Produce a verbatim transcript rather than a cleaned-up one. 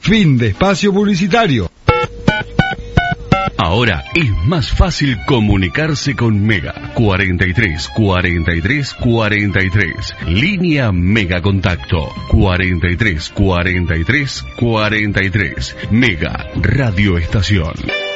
Fin de espacio publicitario. Ahora es más fácil comunicarse con Mega. cuarenta y tres, cuarenta y tres, cuarenta y tres. Línea Mega Contacto. cuarenta y tres, cuarenta y tres, cuarenta y tres. Mega Radio Estación.